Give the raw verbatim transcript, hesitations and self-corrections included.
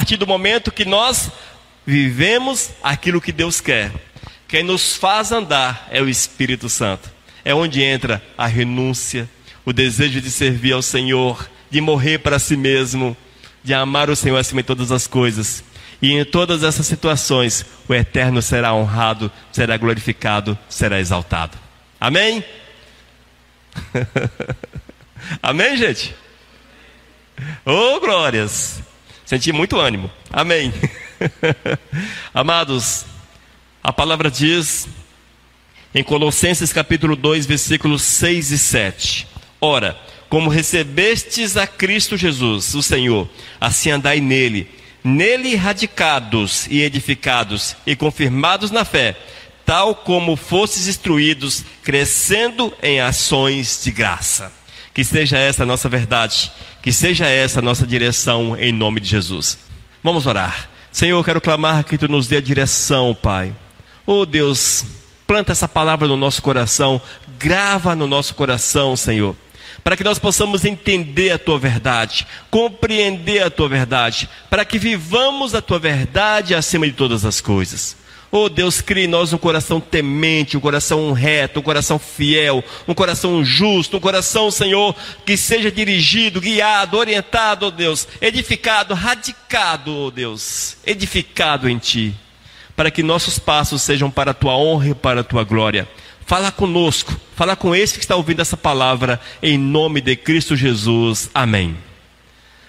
partir do momento que nós vivemos aquilo que Deus quer. Quem nos faz andar é o Espírito Santo. É onde entra a renúncia, o desejo de servir ao Senhor, de morrer para si mesmo, de amar o Senhor acima de todas as coisas. E em todas essas situações, o Eterno será honrado, será glorificado, será exaltado. Amém? Amém, gente? Oh, glórias! Senti muito ânimo. Amém. Amados, a palavra diz em Colossenses capítulo dois, versículos seis e sete: ora, como recebestes a Cristo Jesus, o Senhor, assim andai nele, nele radicados e edificados e confirmados na fé, tal como fostes instruídos, crescendo em ações de graça. Que seja essa a nossa verdade, que seja essa a nossa direção, em nome de Jesus. Vamos orar. Senhor, eu quero clamar que Tu nos dê a direção, Pai. Oh Deus, planta essa palavra no nosso coração, grava no nosso coração, Senhor, para que nós possamos entender a Tua verdade, compreender a Tua verdade, para que vivamos a Tua verdade acima de todas as coisas. Oh Deus, crie em nós um coração temente, um coração reto, um coração fiel, um coração justo, um coração, Senhor, que seja dirigido, guiado, orientado, oh Deus, edificado, radicado, oh Deus, edificado em Ti, para que nossos passos sejam para a Tua honra e para a Tua glória. Fala conosco, fala com esse que está ouvindo essa palavra, em nome de Cristo Jesus. Amém.